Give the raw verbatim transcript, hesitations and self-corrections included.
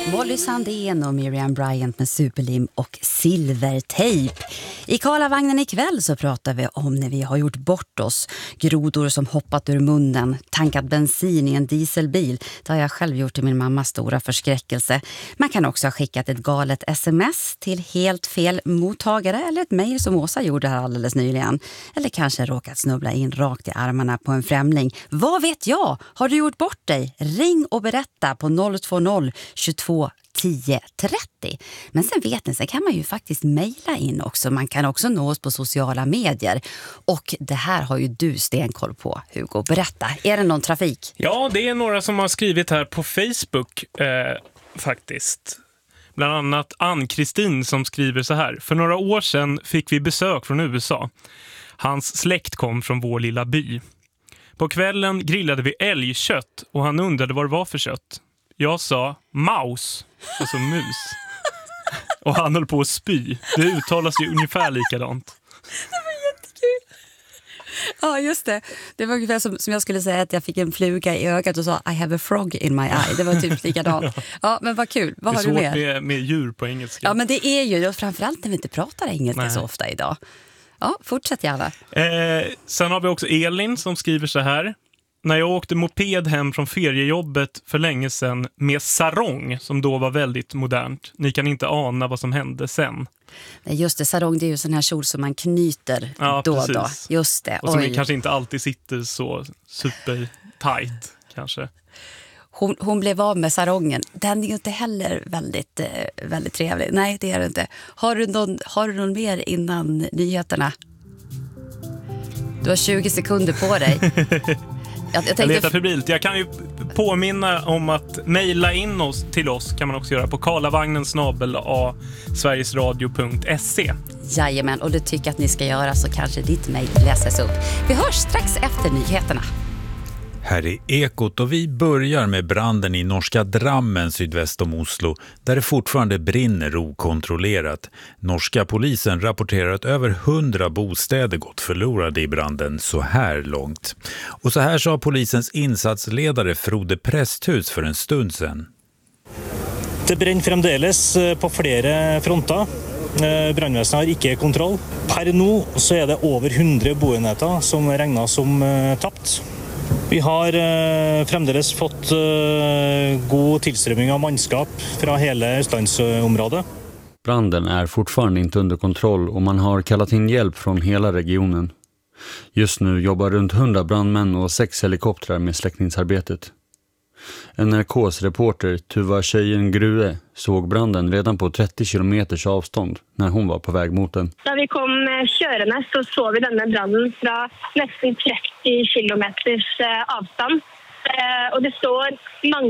Molly Sandén och Miriam Bryant med superlim och silvertejp. I Karlavagnen ikväll så pratar vi om när vi har gjort bort oss. Grodor som hoppat ur munnen, tankat bensin i en dieselbil. Det har jag själv gjort i min mammas stora förskräckelse. Man kan också ha skickat ett galet sms till helt fel mottagare eller ett mejl som Åsa gjorde här alldeles nyligen. Eller kanske råkat snubbla in rakt i armarna på en främling. Vad vet jag? Har du gjort bort dig? Ring och berätta på noll två noll tjugotvå tio trettio. Men sen vet ni, sen kan man ju faktiskt mejla in också. Man kan också nå oss på sociala medier. Och det här har ju du stenkoll på, Hugo. Berätta, är det någon trafik? Ja, det är några som har skrivit här på Facebook eh, faktiskt. Bland annat Ann-Kristin som skriver så här. För några år sedan fick vi besök från U S A. Hans släkt kom från vår lilla by. På kvällen grillade vi älgkött och han undrade vad det var för kött. Jag sa mouse, alltså mus. Och han höll på att spy. Det uttalas ju ungefär likadant. Det var jättekul. Ja, just det. Det var ungefär som, som jag skulle säga att jag fick en fluga i ögat och sa I have a frog in my eye. Det var typ likadant. Ja, men vad kul. Vad har du med? Det är svårt med, med djur på engelska. Ja, men det är ju, framförallt när vi inte pratar engelska Nej. så ofta idag. Ja, fortsätt gärna. Eh, sen har vi också Elin som skriver så här. När jag åkte moped hem från feriejobbet för länge sedan med sarong, som då var väldigt modernt. Ni kan inte ana vad som hände sen. Nej, just det, sarong, det är ju sån här kjol som man knyter ja, då och precis. då. Just det. Och som Oj. kanske inte alltid sitter så super tight kanske. Hon, hon blev av med sarongen. Den är ju inte heller väldigt, eh, väldigt trevlig. Nej, det är det inte. Har du någon, har du någon mer innan nyheterna? Du har tjugo sekunder på dig. Jag, jag, tänkte... jag letar febrilt. Jag kan ju påminna om att mejla in oss till oss kan man också göra på karlavagnen snabel a sverigesradio punkt se. Jajamän, och du tycker att ni ska göra så kanske ditt mejl läses upp. Vi hörs strax efter nyheterna. Här är Ekot och vi börjar med branden i norska Drammen sydväst om Oslo där det fortfarande brinner okontrollerat. Norska polisen rapporterar att över hundra bostäder gått förlorade i branden så här långt. Och så här sa polisens insatsledare Frode Presthus för en stund sedan. Det brenner fremdeles på flera fronter. Brandvesenet har ikke kontroll. Per nå så är det över hundra boenheter som regnas som tapt. Vi har eh, fremdeles fått eh, god tillströmning av manskap från hela Østlandsområdet. Branden är fortfarande inte under kontroll och man har kallat in hjälp från hela regionen. Just nu jobbar runt hundra brandmän och sex helikoptrar med släckningsarbetet. N R K:s reporter Tuva Tjejen Grue såg branden redan på trettio kilometers avstånd när hon var på väg mot den. När vi kom körande så såg vi denna branden från nästan trettio kilometers avstånd. Och det står många